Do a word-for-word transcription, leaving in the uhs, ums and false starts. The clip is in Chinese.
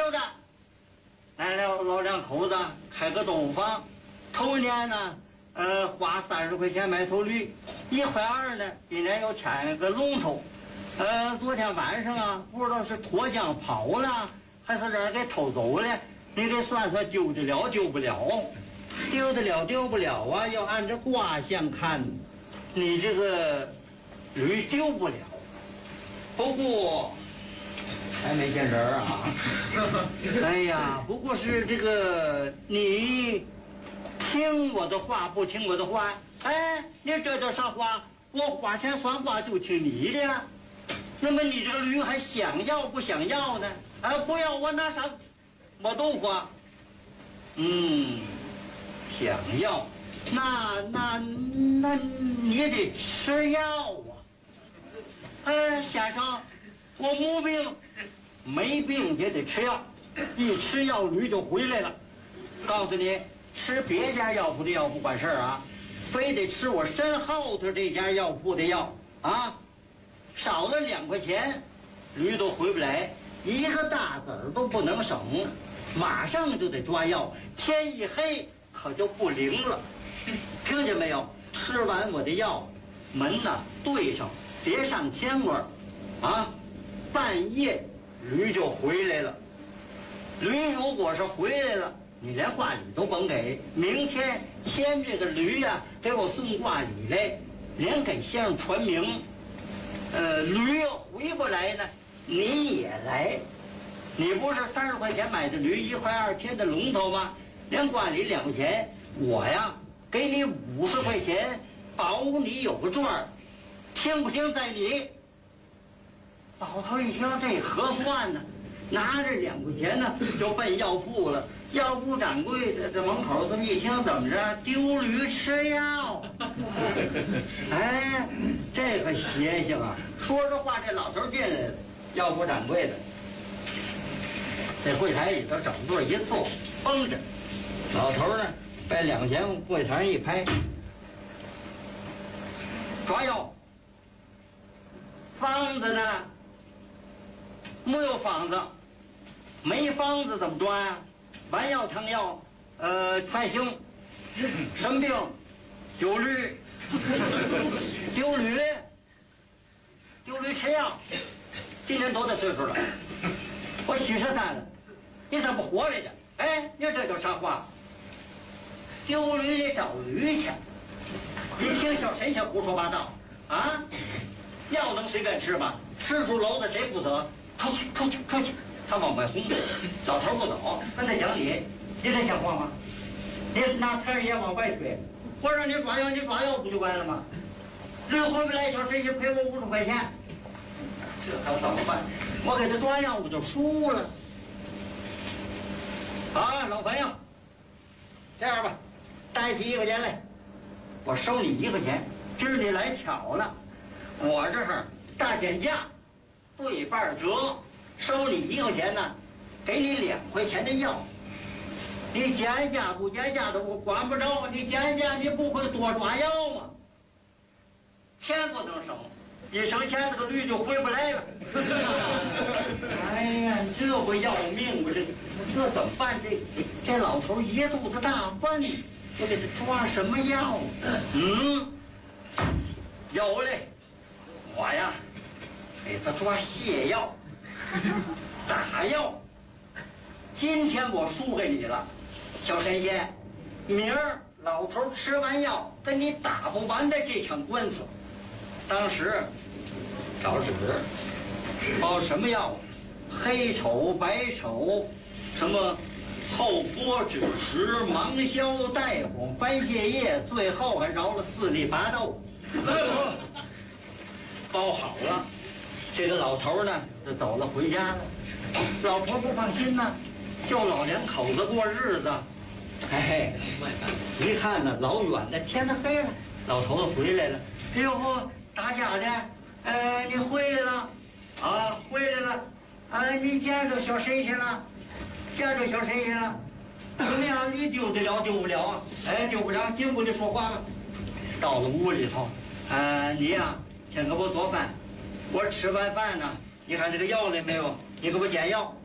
有的，来了老两口子开个豆腐坊，头年呢，呃，花三十块钱买头驴，一块二呢，今年又添了个龙头，呃，昨天晚上啊，不知道是脱缰跑了，还是让人给偷走了，你给算算丢得了丢不了，丢得了丢不了啊？要按这卦象看，你这个驴丢不了，不过。还没见人啊！哎呀，不过是这个你听我的话不听我的话，哎，你这叫啥话？我花钱算卦就听你的，那么你这个驴还想要不想要呢？啊，不要我拿啥磨豆腐啊？嗯，想要，那那那你得吃药啊！哎，先生，我没病。没病也得吃药，一吃药驴就回来了。告诉你，吃别家药铺的药不管事儿啊，非得吃我身后头这家药铺的药啊，少了两块钱，驴都回不来，一个大子儿都不能省，马上就得抓药，天一黑可就不灵了。听见没有？吃完我的药，门呐对上，别上牵挂啊，半夜。驴就回来了，驴如果是回来了，你连挂礼都甭给。明天牵这个驴呀、啊，给我送挂礼来，连给先生传名。呃，驴要回不来呢，你也来。你不是三十块钱买的驴，一块二贴的龙头吗？连挂礼两块钱，我呀给你五十块钱，保你有个赚儿。听不听在你。老头一听这合算呢，拿着两块钱呢就奔药铺了。药铺掌柜的这门口这么一听，怎么着？丢驴吃药？哎，这个邪性啊！说着话，这老头进来了，药铺掌柜的在柜台里头整个一坐，绷着。老头呢，把两块钱往柜台上一拍，抓药。方子呢？没有方子，没方子怎么抓呀？丸药、汤药，呃，快行。什么病？丢驴。丢驴。丢驴吃药。今年多大岁数了？我七十三了。你怎么活来着？哎，你这叫啥话？丢驴得找驴去。你听小神仙胡说八道啊！药能谁敢吃吗？吃出篓子谁负责？出去，出去，出去！他往外轰，老头不走，跟他讲理，你这像话吗？你拿天爷往外推，我让你抓药，你抓药不就完了吗？驴回不来，小神仙赔我五十块钱，这还怎么办？我给他抓药，我就输了。啊，老朋友，这样吧，带起一块钱来，我收你一块钱。今儿你来巧了，我这儿大减价。对半折，收你一块钱呢，给你两块钱的药。你减价不减价的我管不着，你减价你不会多抓药吗？钱不能省，一省钱这个驴就回不来了。哎呀，这回要命吧！这这怎么办？这这老头一肚子大粪，我给他抓什么药？嗯，有嘞，我呀。给他抓泻药、打药。今天我输给你了，小神仙。明儿老头吃完药，跟你打不完的这场官司。当时找纸，包什么药？黑丑、白丑，什么后坡、枳实、芒硝、带黄、番泻叶，最后还饶了四粒拔豆，包好了。这个老头呢就走了，回家了。老婆不放心呢，就老两口子过日子。哎，一看呢老远的，天都黑了，老头子回来了。哎呦呵，打假的，呃，你回来了，啊，回来了，啊，你见着小神仙了，见着小神仙了，怎么样？你丢得了丢不了啊？哎，丢不了，进屋里说话吧。到了屋里头，呃，你呀、啊，先给我做饭。我吃完饭呢，你看这个药来没有？你给我煎药。